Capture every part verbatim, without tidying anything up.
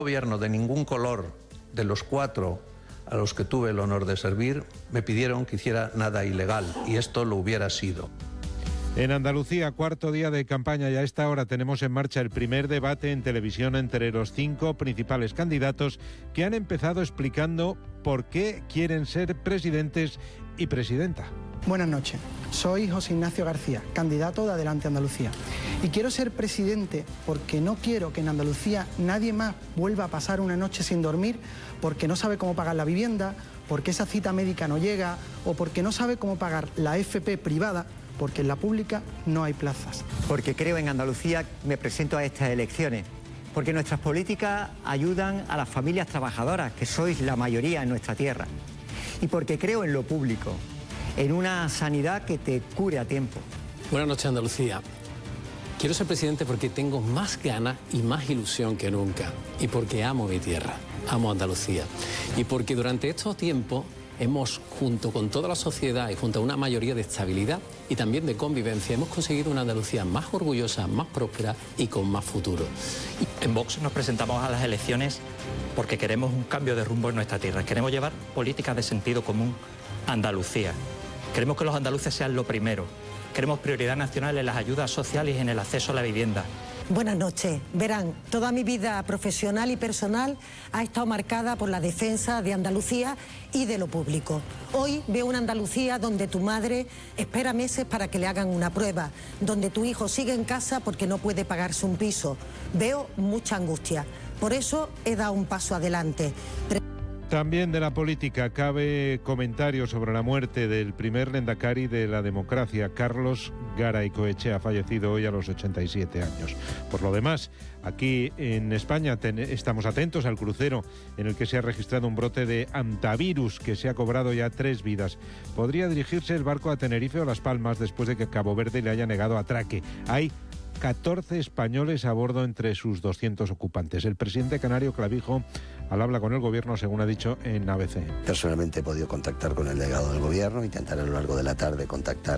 Gobierno de ningún color de los cuatro a los que tuve el honor de servir me pidieron que hiciera nada ilegal, y esto lo hubiera sido. En Andalucía, cuarto día de campaña, y a esta hora tenemos en marcha el primer debate en televisión entre los cinco principales candidatos que han empezado explicando por qué quieren ser presidentes y presidenta. Buenas noches, soy José Ignacio García, candidato de Adelante Andalucía. Y quiero ser presidente porque no quiero que en Andalucía nadie más vuelva a pasar una noche sin dormir porque no sabe cómo pagar la vivienda, porque esa cita médica no llega o porque no sabe cómo pagar la F P privada, porque en la pública no hay plazas. Porque creo en Andalucía, me presento a estas elecciones. Porque nuestras políticas ayudan a las familias trabajadoras, que sois la mayoría en nuestra tierra. Y porque creo en lo público, en una sanidad que te cure a tiempo. Buenas noches, Andalucía. Quiero ser presidente porque tengo más ganas y más ilusión que nunca. Y porque amo mi tierra, amo Andalucía. Y porque durante estos tiempos hemos, junto con toda la sociedad y junto a una mayoría de estabilidad y también de convivencia, hemos conseguido una Andalucía más orgullosa, más próspera y con más futuro. En Vox nos presentamos a las elecciones porque queremos un cambio de rumbo en nuestra tierra. Queremos llevar políticas de sentido común a Andalucía. Queremos que los andaluces sean lo primero. Queremos prioridad nacional en las ayudas sociales y en el acceso a la vivienda. Buenas noches. Verán, toda mi vida profesional y personal ha estado marcada por la defensa de Andalucía y de lo público. Hoy veo una Andalucía donde tu madre espera meses para que le hagan una prueba, donde tu hijo sigue en casa porque no puede pagarse un piso. Veo mucha angustia. Por eso he dado un paso adelante. También de la política cabe comentario sobre la muerte del primer lehendakari de la democracia, Carlos Garaycoechea, fallecido hoy a los ochenta y siete años. Por lo demás, aquí en España ten, estamos atentos al crucero en el que se ha registrado un brote de hantavirus que se ha cobrado ya tres vidas. Podría dirigirse el barco a Tenerife o Las Palmas después de que Cabo Verde le haya negado atraque. Hay catorce españoles a bordo entre sus doscientos ocupantes. El presidente canario Clavijo al habla con el gobierno, según ha dicho en A B C. Personalmente he podido contactar con el delegado del gobierno, intentar a lo largo de la tarde contactar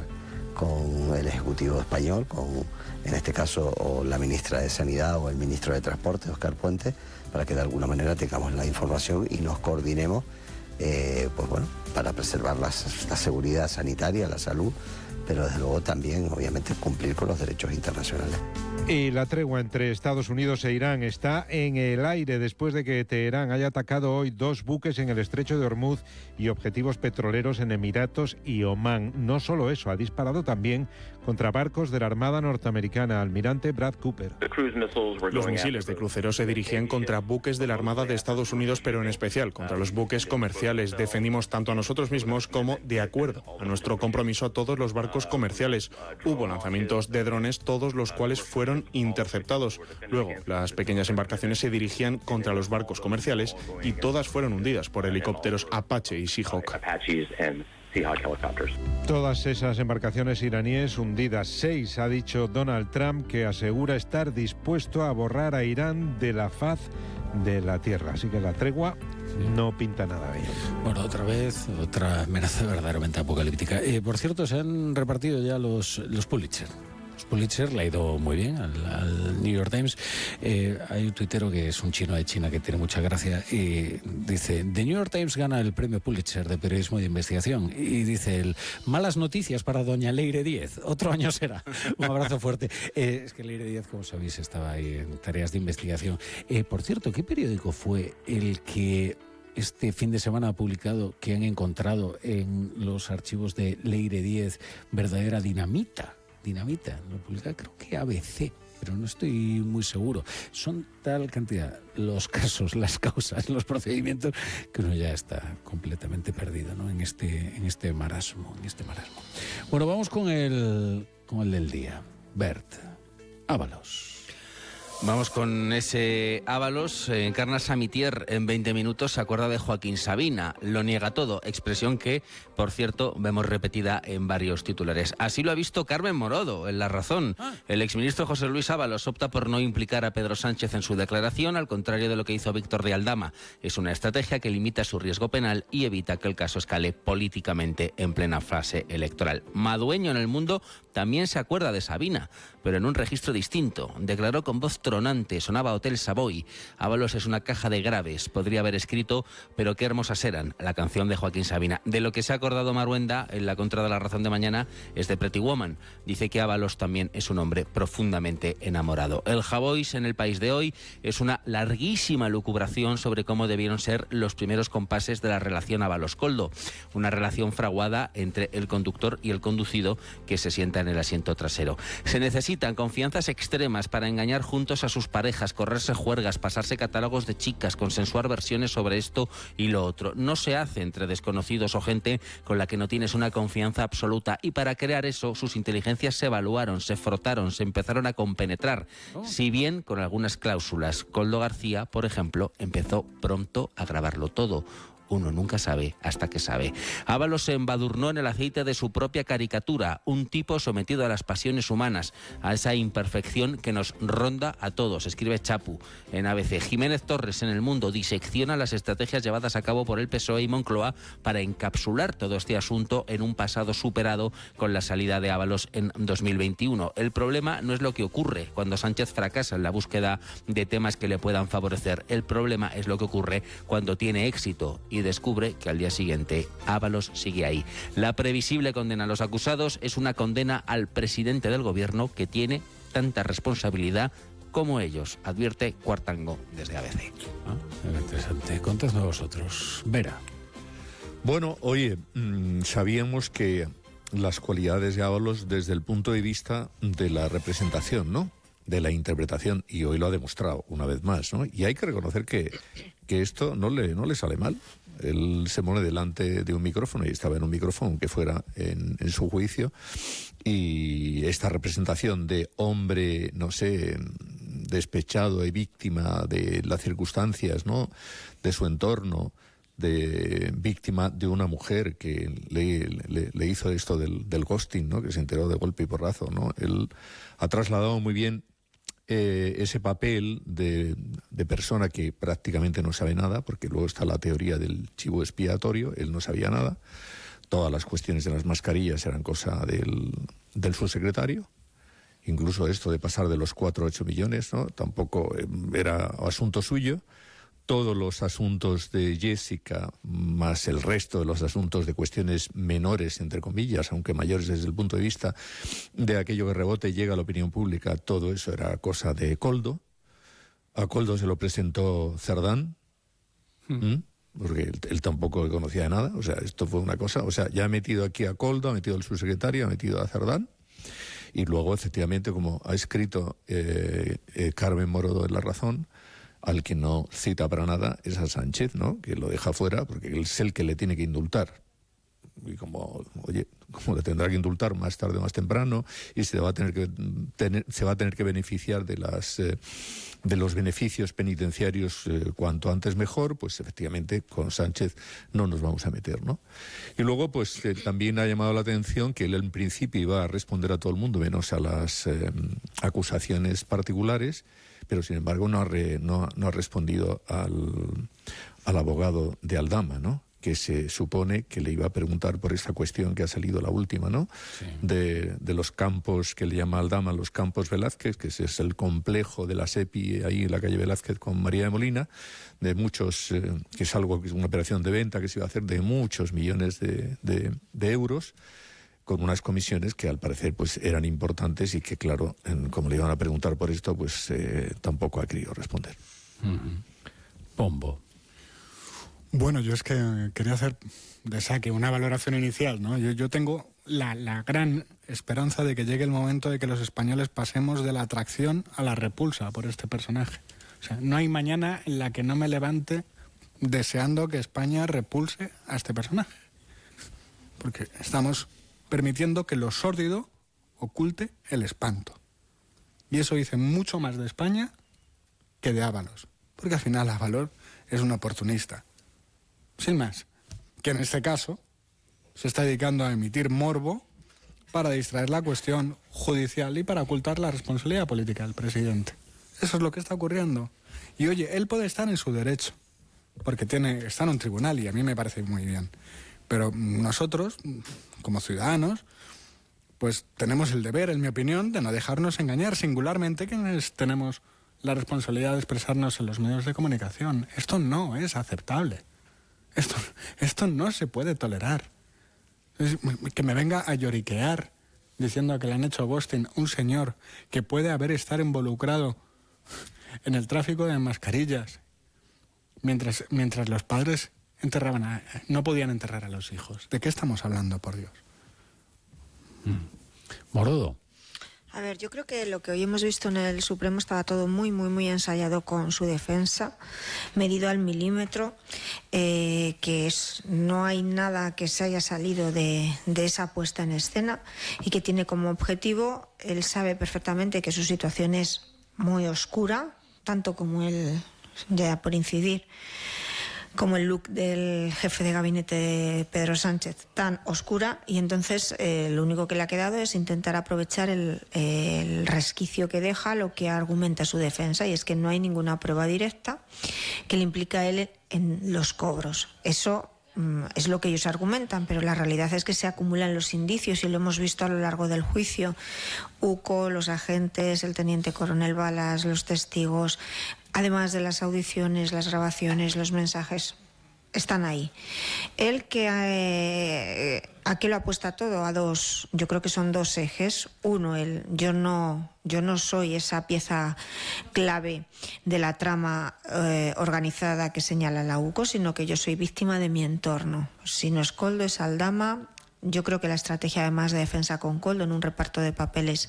con el Ejecutivo español, con en este caso o la ministra de Sanidad o el ministro de Transporte, Óscar Puente, para que de alguna manera tengamos la información y nos coordinemos eh, pues bueno, para preservar la, la seguridad sanitaria, la salud, pero desde luego también, obviamente, cumplir con los derechos internacionales. Y la tregua entre Estados Unidos e Irán está en el aire después de que Teherán haya atacado hoy dos buques en el estrecho de Hormuz y objetivos petroleros en Emiratos y Omán. No solo eso, ha disparado también contra barcos de la Armada norteamericana. Almirante Brad Cooper. Los misiles de crucero se dirigían contra buques de la Armada de Estados Unidos, pero en especial contra los buques comerciales. Defendimos tanto a nosotros mismos como, de acuerdo a nuestro compromiso, a todos los barcos comerciales. Hubo lanzamientos de drones, todos los cuales fueron interceptados. Luego, las pequeñas embarcaciones se dirigían contra los barcos comerciales y todas fueron hundidas por helicópteros Apache y Seahawk. Todas esas embarcaciones iraníes hundidas. Seis, ha dicho Donald Trump, que asegura estar dispuesto a borrar a Irán de la faz de la tierra. Así que la tregua no pinta nada bien. Bueno, otra vez, otra amenaza verdaderamente apocalíptica. Eh, por cierto, se han repartido ya los, los Pulitzer. Los Pulitzer le ha ido muy bien al, al New York Times. Eh, hay un tuitero que es un chino de China que tiene mucha gracia y dice: The New York Times gana el premio Pulitzer de periodismo y de investigación. Y dice él: malas noticias para doña Leire Díez. Otro año será. Un abrazo fuerte. Eh, es que Leire Díez, como sabéis, estaba ahí en tareas de investigación. Eh, por cierto, ¿qué periódico fue el que este fin de semana ha publicado que han encontrado en los archivos de Leire Díez verdadera dinamita? Dinamita, lo publica creo que A B C, pero no estoy muy seguro. Son tal cantidad los casos, las causas, los procedimientos, que uno ya está completamente perdido, ¿no? En este, en este marasmo, en este marasmo. Bueno, vamos con el, con el del día. Bert Ábalos. Vamos con ese Ábalos. Encarna Samitier en veinte minutos. Se acuerda de Joaquín Sabina. Lo niega todo. Expresión que, por cierto, vemos repetida en varios titulares. Así lo ha visto Carmen Morodo en La Razón. El exministro José Luis Ábalos opta por no implicar a Pedro Sánchez en su declaración, al contrario de lo que hizo Víctor de Aldama. Es una estrategia que limita su riesgo penal y evita que el caso escale políticamente en plena fase electoral. Madueño en El Mundo también se acuerda de Sabina, pero en un registro distinto. Declaró con voz tronante, sonaba Hotel Savoy. Ábalos es una caja de graves, podría haber escrito Pero qué hermosas eran, la canción de Joaquín Sabina. De lo que se ha acordado Maruenda en la contra de La Razón de mañana es de Pretty Woman. Dice que Ábalos también es un hombre profundamente enamorado. El Javois en El País de hoy es una larguísima lucubración sobre cómo debieron ser los primeros compases de la relación Ábalos-Koldo. Una relación fraguada entre el conductor y el conducido que se sienta en el asiento trasero. Se necesitan confianzas extremas para engañar juntos a sus parejas, correrse juergas, pasarse catálogos de chicas, consensuar versiones sobre esto y lo otro. No se hace entre desconocidos o gente con la que no tienes una confianza absoluta, y para crear eso sus inteligencias se evaluaron, se frotaron, se empezaron a compenetrar, oh. si bien con algunas cláusulas. Koldo García, por ejemplo, empezó pronto a grabarlo todo. Uno nunca sabe hasta que sabe. Ábalos se embadurnó en el aceite de su propia caricatura, un tipo sometido a las pasiones humanas, a esa imperfección que nos ronda a todos, escribe Chapu en A B C. Jiménez Torres en El Mundo disecciona las estrategias llevadas a cabo por el P S O E y Moncloa para encapsular todo este asunto en un pasado superado con la salida de Ábalos en dos mil veintiuno. El problema no es lo que ocurre cuando Sánchez fracasa en la búsqueda de temas que le puedan favorecer. El problema es lo que ocurre cuando tiene éxito y descubre que al día siguiente Ábalos sigue ahí. La previsible condena a los acusados es una condena al presidente del gobierno, que tiene tanta responsabilidad como ellos, advierte Cuartango desde A B C. Ah, interesante. Contadme vosotros. Vera. Bueno, oye, mmm, sabíamos que las cualidades de Ábalos desde el punto de vista de la representación, ¿no?, de la interpretación, y hoy lo ha demostrado una vez más, ¿no? Y hay que reconocer que, que esto no le, no le sale mal. Él se pone delante de un micrófono, y estaba en un micrófono que fuera en, en su juicio, y esta representación de hombre, no sé, despechado y víctima de las circunstancias, ¿no?, de su entorno, de víctima de una mujer que le, le, le hizo esto del, del ghosting, ¿no?, que se enteró de golpe y porrazo, ¿no? Él ha trasladado muy bien Eh, ese papel de, de persona que prácticamente no sabe nada, porque luego está la teoría del chivo expiatorio. Él no sabía nada, todas las cuestiones de las mascarillas eran cosa del, del subsecretario, incluso esto de pasar de los cuatro a ocho millones, ¿no?, tampoco era asunto suyo. Todos los asuntos de Jessica, más el resto de los asuntos de cuestiones menores, entre comillas, aunque mayores desde el punto de vista de aquello que rebote y llega a la opinión pública, todo eso era cosa de Koldo. A Koldo se lo presentó Cerdán, mm. ¿Mm? porque él, él tampoco conocía de nada. O sea, esto fue una cosa, o sea, ya ha metido aquí a Koldo, ha metido al subsecretario, ha metido a Cerdán, y luego, efectivamente, como ha escrito eh, eh, Carmen Morodo en La Razón, al que no cita para nada es a Sánchez, ¿no?, que lo deja fuera porque él es el que le tiene que indultar. Y como, oye, como le tendrá que indultar más tarde o más temprano, y se va a tener que tener, se va a tener que beneficiar de las eh, de los beneficios penitenciarios eh, cuanto antes mejor, pues efectivamente con Sánchez no nos vamos a meter, ¿no? Y luego, pues eh, también ha llamado la atención que él en principio iba a responder a todo el mundo, menos a las eh, acusaciones particulares, pero sin embargo no ha, re, no, no ha respondido al, al abogado de Aldama, ¿no?, que se supone que le iba a preguntar por esta cuestión que ha salido la última, ¿no?, sí. de, de los campos que le llama Aldama, los campos Velázquez, que ese es el complejo de la SEPI ahí en la calle Velázquez con María de Molina, de muchos, eh, que es algo, que es una operación de venta que se iba a hacer de muchos millones de, de, de euros, con unas comisiones que al parecer pues eran importantes, y que claro, en, como le iban a preguntar por esto, pues eh, tampoco ha querido responder. Mm-hmm. Pombo. Bueno, yo es que quería hacer de saque una valoración inicial, ¿no? Yo, yo tengo la, la gran esperanza de que llegue el momento de que los españoles pasemos de la atracción a la repulsa por este personaje. O sea, no hay mañana en la que no me levante deseando que España repulse a este personaje. Porque estamos permitiendo que lo sórdido oculte el espanto. Y eso dice mucho más de España que de Ábalos. Porque al final Ábalos es un oportunista. Sin más, que en este caso se está dedicando a emitir morbo para distraer la cuestión judicial y para ocultar la responsabilidad política del presidente. Eso es lo que está ocurriendo. Y oye, él puede estar en su derecho, porque tiene, está en un tribunal, y a mí me parece muy bien. Pero nosotros, como ciudadanos, pues tenemos el deber, en mi opinión, de no dejarnos engañar, singularmente quienes tenemos la responsabilidad de expresarnos en los medios de comunicación. Esto no es aceptable. Esto, esto no se puede tolerar. Es, que me venga a lloriquear diciendo que le han hecho ghosting un señor que puede haber estado involucrado en el tráfico de mascarillas mientras, mientras los padres enterraban a, no podían enterrar a los hijos. ¿De qué estamos hablando, por Dios? Mm. Morodo. A ver, yo creo que lo que hoy hemos visto en el Supremo estaba todo muy, muy, muy ensayado con su defensa, medido al milímetro, eh, que es, no hay nada que se haya salido de, de esa puesta en escena y que tiene como objetivo, él sabe perfectamente que su situación es muy oscura, tanto como él, ya por incidir, como el look del jefe de gabinete de Pedro Sánchez, tan oscura, y entonces eh, lo único que le ha quedado es intentar aprovechar el, el resquicio que deja lo que argumenta su defensa, y es que no hay ninguna prueba directa que le implica a él en los cobros. Eso mm, es lo que ellos argumentan, pero la realidad es que se acumulan los indicios y lo hemos visto a lo largo del juicio. UCO, los agentes, el teniente coronel Balas, los testigos, además de las audiciones, las grabaciones, los mensajes, están ahí. Él que eh, ¿a qué lo apuesta todo? A dos, yo creo que son dos ejes. Uno, el yo no, yo no soy esa pieza clave de la trama eh, organizada que señala la UCO, sino que yo soy víctima de mi entorno. Si no es Koldo, es Aldama. Yo creo que la estrategia, además de defensa con Koldo, en un reparto de papeles,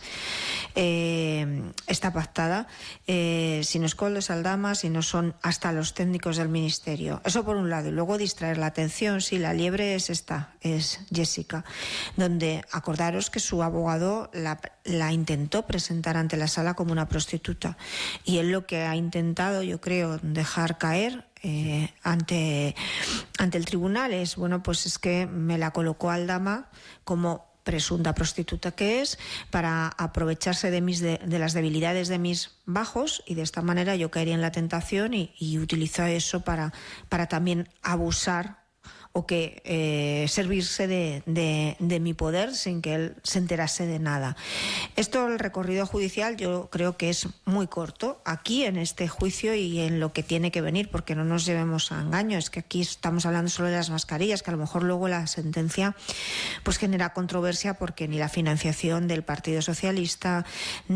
eh, está pactada. Eh, si no es Koldo, es Aldama, si no son hasta los técnicos del Ministerio. Eso por un lado. Y luego distraer la atención. Sí, la liebre es esta, es Jessica, donde acordaros que su abogado la, la intentó presentar ante la sala como una prostituta. Y él lo que ha intentado, yo creo, dejar caer Eh, ante, ante el tribunal es, bueno, pues es que me la colocó Aldama como presunta prostituta que es, para aprovecharse de, mis de, de las debilidades de mis bajos, y de esta manera yo caería en la tentación y, y utilizo eso para, para también abusar o que eh, servirse de, de, de mi poder sin que él se enterase de nada. Esto, el recorrido judicial, yo creo que es muy corto aquí en este juicio y en lo que tiene que venir, porque no nos llevemos a engaño. Es que aquí estamos hablando solo de las mascarillas, que a lo mejor luego la sentencia pues genera controversia, porque ni la financiación del Partido Socialista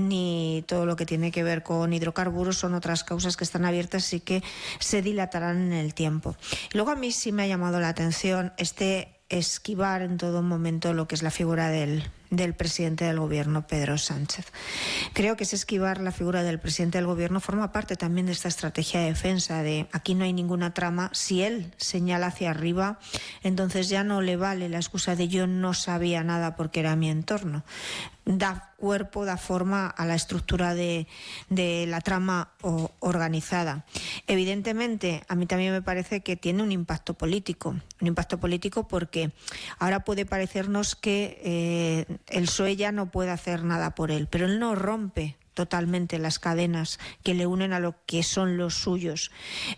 ni todo lo que tiene que ver con hidrocarburos son otras causas que están abiertas y que se dilatarán en el tiempo. Y luego a mí sí me ha llamado la atención este esquivar en todo momento lo que es la figura del, del presidente del gobierno, Pedro Sánchez. Creo que ese esquivar la figura del presidente del gobierno forma parte también de esta estrategia de defensa, de aquí no hay ninguna trama. Si él señala hacia arriba, entonces ya no le vale la excusa de yo no sabía nada porque era mi entorno. Da cuerpo, da forma a la estructura de, de la trama o, organizada. Evidentemente, a mí también me parece que tiene un impacto político. Un impacto político porque ahora puede parecernos que eh, el P S O E ya no puede hacer nada por él, pero él no rompe totalmente las cadenas que le unen a lo que son los suyos.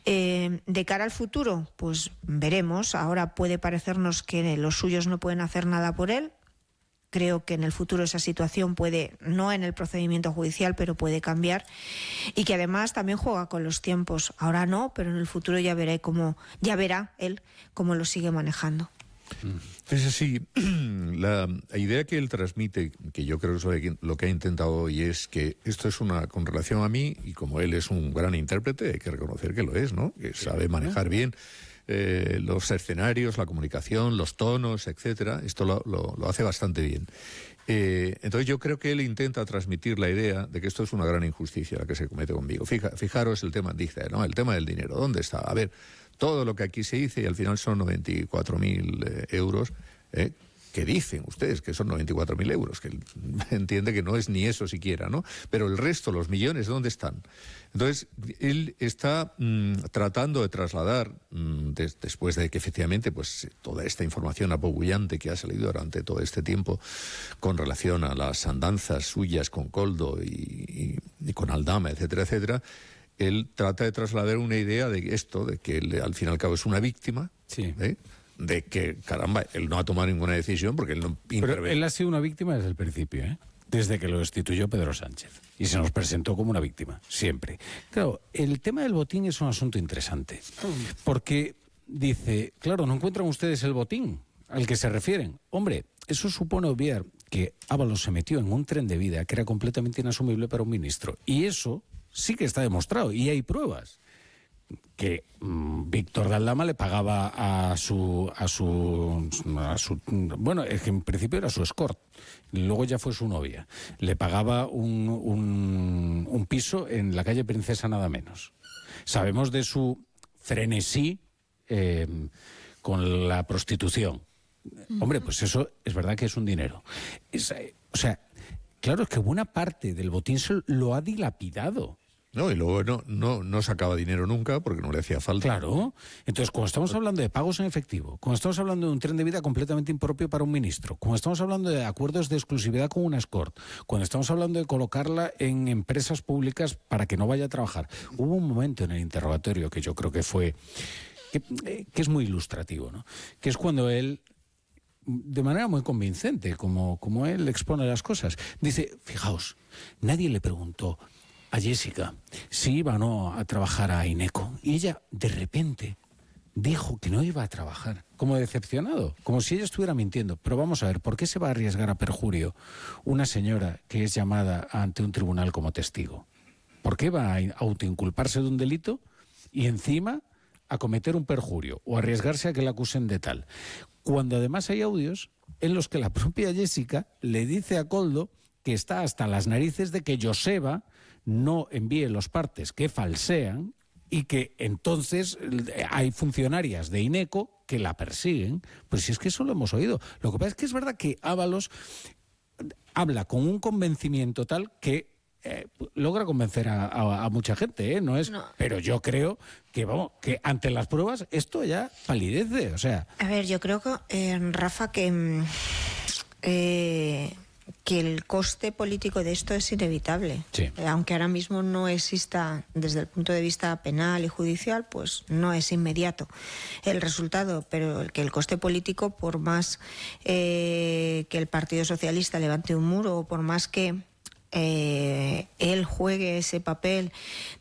Eh, de cara al futuro, pues veremos. Ahora puede parecernos que los suyos no pueden hacer nada por él. Creo que en el futuro esa situación puede, no en el procedimiento judicial, pero puede cambiar, y que además también juega con los tiempos. Ahora no, pero en el futuro ya veré cómo, ya verá él cómo lo sigue manejando. Es así, la idea que él transmite, que yo creo que es lo que ha intentado hoy, es que esto es una, con relación a mí, y como él es un gran intérprete, hay que reconocer que lo es, ¿no? Que sabe manejar bien eh, los escenarios, la comunicación, los tonos, etcétera. Esto lo, lo, lo hace bastante bien. Eh, entonces yo creo que él intenta transmitir la idea de que esto es una gran injusticia la que se comete conmigo. Fija, fijaros el tema, dice, ¿no? El tema del dinero, ¿dónde está? A ver, todo lo que aquí se dice, y al final son noventa y cuatro mil eh, euros, eh, que dicen ustedes que son noventa y cuatro mil euros, que él entiende que no es ni eso siquiera, ¿no? Pero el resto, los millones, ¿dónde están? Entonces, él está mmm, tratando de trasladar, mmm, des, después de que efectivamente pues toda esta información apabullante que ha salido durante todo este tiempo con relación a las andanzas suyas con Koldo y, y, y con Aldama, etcétera, etcétera, él trata de trasladar una idea de esto, de que él, al fin y al cabo, es una víctima, sí. ¿eh? de que, caramba, él no ha tomado ninguna decisión porque él no interviene. Pero él ha sido una víctima desde el principio, ¿eh? Desde que lo destituyó Pedro Sánchez. Y se nos presentó como una víctima, siempre. Claro, el tema del botín es un asunto interesante. Porque dice, claro, ¿no encuentran ustedes el botín al que se refieren? Hombre, eso supone obviar que Ábalos se metió en un tren de vida que era completamente inasumible para un ministro. Y eso sí que está demostrado, y hay pruebas. Que mmm, Víctor de Aldama le pagaba a su, a su, a su... Bueno, es que en principio era su escort, luego ya fue su novia. Le pagaba un, un, un piso en la calle Princesa nada menos. Sabemos de su frenesí eh, con la prostitución. Hombre, pues eso es verdad que es un dinero. Es, o sea, claro, es que buena parte del botín se lo ha dilapidado. No, y luego no, no, no sacaba dinero nunca porque no le hacía falta. Claro. Entonces, cuando estamos hablando de pagos en efectivo, cuando estamos hablando de un tren de vida completamente impropio para un ministro, cuando estamos hablando de acuerdos de exclusividad con una escort, cuando estamos hablando de colocarla en empresas públicas para que no vaya a trabajar, hubo un momento en el interrogatorio que yo creo que fue, que, que es muy ilustrativo, ¿no? Que es cuando él, de manera muy convincente, como, como él expone las cosas, dice, fijaos, nadie le preguntó a Jessica si iba o no a trabajar a Ineco, y ella de repente dijo que no iba a trabajar, como decepcionado, como si ella estuviera mintiendo. Pero vamos a ver, ¿por qué se va a arriesgar a perjurio una señora que es llamada ante un tribunal como testigo? ¿Por qué va a autoinculparse de un delito y encima a cometer un perjurio o arriesgarse a que la acusen de tal? Cuando además hay audios en los que la propia Jessica le dice a Koldo que está hasta las narices de que Joseba no envíe los partes que falsean y que entonces hay funcionarias de Ineco que la persiguen. Pues si es que eso lo hemos oído. Lo que pasa es que es verdad que Ábalos habla con un convencimiento tal que eh, logra convencer a, a, a mucha gente, ¿eh? No es, no. Pero yo creo que, vamos, que ante las pruebas esto ya palidece, o sea... A ver, yo creo que, eh, Rafa, que... Eh... que el coste político de esto es inevitable. Sí. Eh, aunque ahora mismo no exista desde el punto de vista penal y judicial, pues no es inmediato el resultado, pero el que el coste político, por más eh, que el Partido Socialista levante un muro o por más que Eh, él juegue ese papel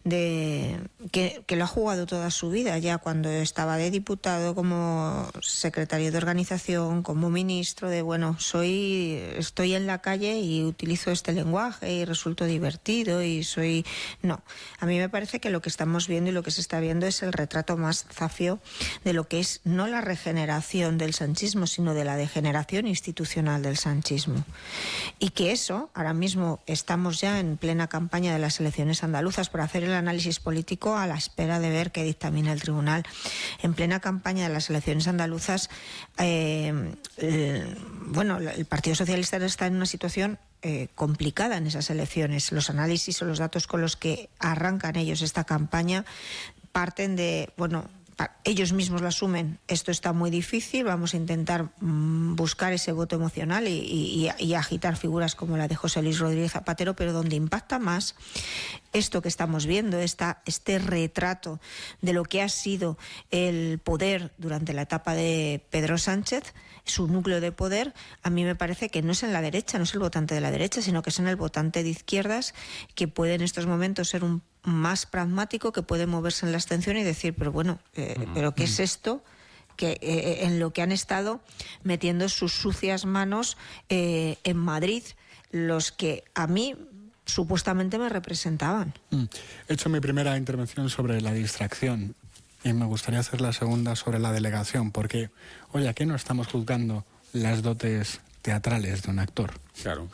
de que, que lo ha jugado toda su vida, ya cuando estaba de diputado, como secretario de organización, como ministro, de bueno, soy estoy en la calle y utilizo este lenguaje y resulto divertido y soy... No, a mí me parece que lo que estamos viendo y lo que se está viendo es el retrato más zafio de lo que es no la regeneración del sanchismo, sino de la degeneración institucional del sanchismo. Y que eso, ahora mismo es estamos ya en plena campaña de las elecciones andaluzas por hacer el análisis político a la espera de ver qué dictamina el tribunal. En plena campaña de las elecciones andaluzas, eh, el, bueno, el Partido Socialista está en una situación eh, complicada en esas elecciones. Los análisis o los datos con los que arrancan ellos esta campaña parten de, bueno, ellos mismos lo asumen, esto está muy difícil, vamos a intentar mmm, buscar ese voto emocional y, y, y agitar figuras como la de José Luis Rodríguez Zapatero, pero donde impacta más esto que estamos viendo, esta, este retrato de lo que ha sido el poder durante la etapa de Pedro Sánchez, su núcleo de poder, a mí me parece que no es en la derecha, no es el votante de la derecha, sino que es en el votante de izquierdas, que puede en estos momentos ser un más pragmático, que puede moverse en la abstención y decir, pero bueno, eh, mm. ¿pero qué es esto? Que eh, en lo que han estado metiendo sus sucias manos eh, en Madrid, los que a mí supuestamente me representaban. Mm. He hecho mi primera intervención sobre la distracción y me gustaría hacer la segunda sobre la delegación, porque, oye, aquí no estamos juzgando las dotes teatrales de un actor. Claro.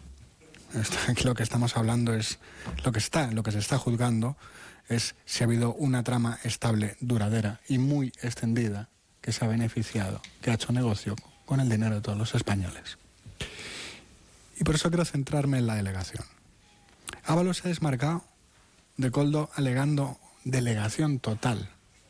Aquí lo que estamos hablando es, lo que está, lo que se está juzgando es si ha habido una trama estable, duradera y muy extendida que se ha beneficiado, que ha hecho negocio con el dinero de todos los españoles. Y por eso quiero centrarme en la delegación. Ábalos se ha desmarcado de Koldo alegando delegación total.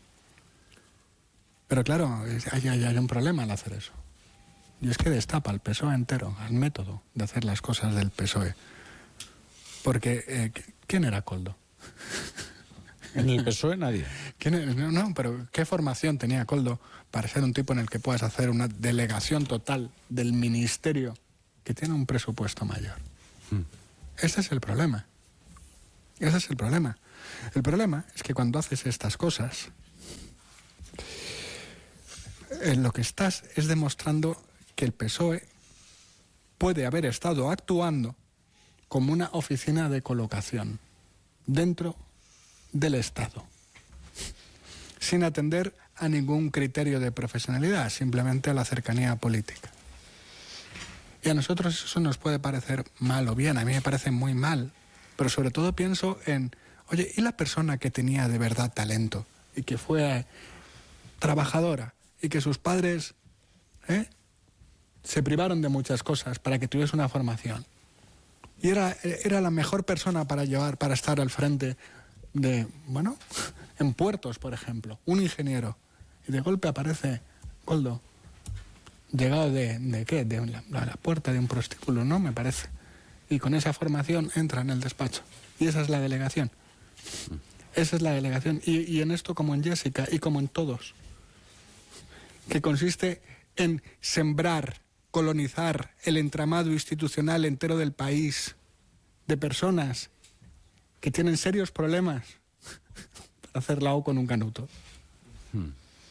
Pero claro, hay, hay, hay un problema al hacer eso. Y es que destapa al P S O E entero, al método de hacer las cosas del P S O E. Porque, eh, ¿quién era Koldo? En el P S O E nadie. No, no, pero ¿qué formación tenía Koldo para ser un tipo en el que puedas hacer una delegación total del ministerio que tiene un presupuesto mayor? Mm. Ese es el problema. Ese es el problema. El problema es que cuando haces estas cosas, en lo que estás es demostrando que el P S O E puede haber estado actuando como una oficina de colocación dentro del Estado, sin atender a ningún criterio de profesionalidad, simplemente a la cercanía política. Y a nosotros eso nos puede parecer mal o bien, a mí me parece muy mal, pero sobre todo pienso en, oye, ¿y la persona que tenía de verdad talento y que fue trabajadora y que sus padres ¿eh? se privaron de muchas cosas para que tuviese una formación? Y era, era la mejor persona para llevar, para estar al frente de, bueno, en puertos, por ejemplo, un ingeniero. Y de golpe aparece Koldo, llegado de, ¿de qué? De la, la puerta de un prostíbulo, ¿no? Me parece. Y con esa formación entra en el despacho. Y esa es la delegación. Esa es la delegación. Y, y en esto, como en Jessica y como en todos, que consiste en sembrar, colonizar el entramado institucional entero del país de personas que tienen serios problemas para hacer la O con un canuto. Hmm.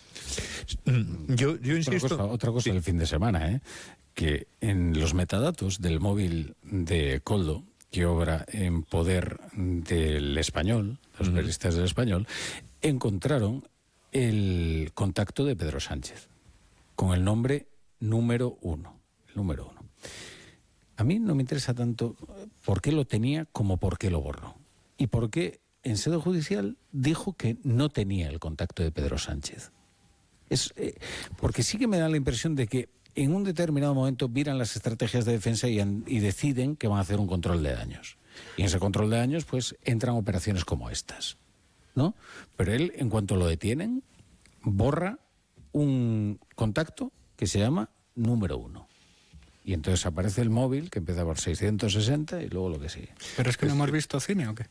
Yo, yo insisto... Otra cosa, otra cosa sí. del fin de semana, ¿eh? Que en los metadatos del móvil de Koldo, que obra en poder del Español, los mm. periodistas del Español, encontraron el contacto de Pedro Sánchez con el nombre número uno. El número uno. A mí no me interesa tanto por qué lo tenía como por qué lo borró. Y por qué en sede judicial dijo que no tenía el contacto de Pedro Sánchez. Es, eh, porque sí que me da la impresión de que en un determinado momento miran las estrategias de defensa y, y deciden que van a hacer un control de daños. Y en ese control de daños pues entran operaciones como estas, ¿no? Pero él, en cuanto lo detienen, borra un contacto que se llama número uno. Y entonces aparece el móvil, que empieza por seiscientos sesenta y luego lo que sigue. ¿Pero es que no hemos visto cine o qué?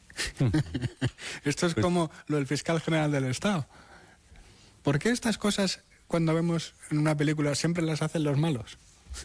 Esto es como lo del fiscal general del Estado. ¿Por qué estas cosas, cuando vemos en una película, siempre las hacen los malos?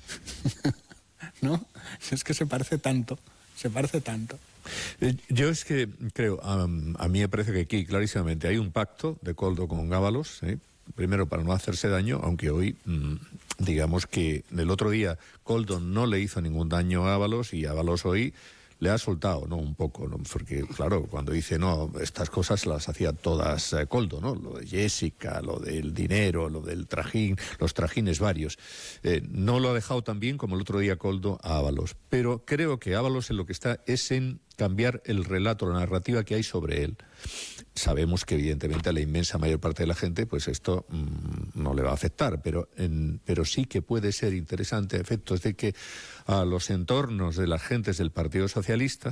¿No? Es que se parece tanto, se parece tanto. Eh, yo es que creo, a, a mí me parece que aquí clarísimamente hay un pacto de Koldo con Ábalos, ¿eh? Primero para no hacerse daño, aunque hoy, mmm, digamos que el otro día Koldo no le hizo ningún daño a Ábalos y Ábalos hoy le ha soltado, ¿no? Un poco, ¿no? Porque, claro, cuando dice, no, estas cosas las hacía todas eh, Koldo, ¿no? Lo de Jessica, lo del dinero, lo del trajín, los trajines varios. Eh, no lo ha dejado tan bien como el otro día Koldo a Ábalos. Pero creo que Ábalos en lo que está es en cambiar el relato, la narrativa que hay sobre él. Sabemos que evidentemente a la inmensa mayor parte de la gente pues esto mmm, no le va a afectar, pero, en, pero sí que puede ser interesante a efectos de que a los entornos de las gentes del Partido Socialista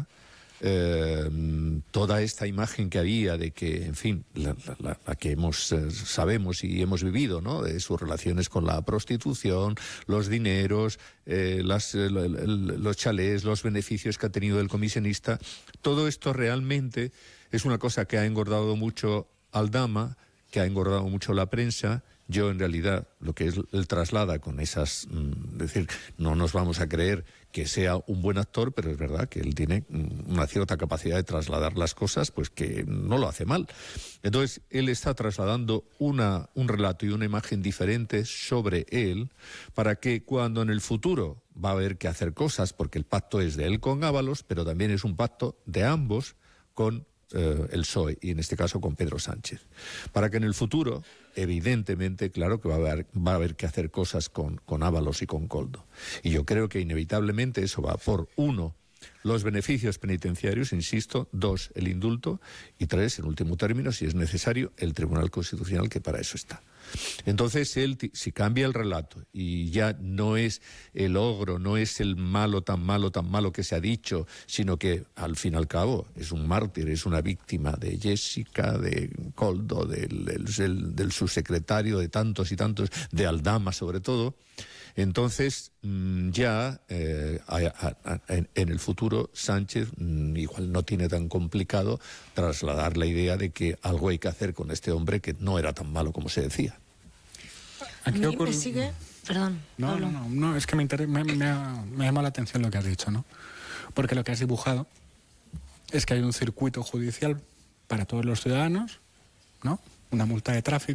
eh, toda esta imagen que había de que, en fin, la, la, la que hemos eh, sabemos y hemos vivido, ¿no? De sus relaciones con la prostitución, los dineros, eh, las, eh, los chalés, los beneficios que ha tenido el comisionista, todo esto realmente es una cosa que ha engordado mucho Aldama, que ha engordado mucho la prensa. Yo, en realidad, lo que él, él traslada con esas... Mmm, es decir, no nos vamos a creer que sea un buen actor, pero es verdad que él tiene mmm, una cierta capacidad de trasladar las cosas, pues que no lo hace mal. Entonces, él está trasladando una, un relato y una imagen diferente sobre él para que cuando en el futuro va a haber que hacer cosas, porque el pacto es de él con Ábalos, pero también es un pacto de ambos con Uh, el P S O E y en este caso con Pedro Sánchez, para que en el futuro evidentemente claro que va a haber, va a haber que hacer cosas con, con Ábalos y con Koldo, y yo creo que inevitablemente eso va por uno, los beneficios penitenciarios, insisto, dos, el indulto y tres, en último término, si es necesario, el Tribunal Constitucional, que para eso está. Entonces él, si cambia el relato y ya no es el ogro, no es el malo tan malo, tan malo que se ha dicho, sino que al fin y al cabo es un mártir, es una víctima de Jessica, de Koldo, del, del, del subsecretario, de tantos y tantos, de Aldama sobre todo. Entonces, ya eh, a, a, a, en, en el futuro Sánchez mm, igual no tiene tan complicado trasladar la idea de que algo hay que hacer con este hombre que no era tan malo como se decía. Aquí ocurre... me sigue... Perdón, no, no, no, no, es que me, inter... me, me, ha, me llama la atención lo que has dicho, ¿no? Porque lo que has dibujado es que hay un circuito judicial para todos los ciudadanos, ¿no? Una multa de tráfico.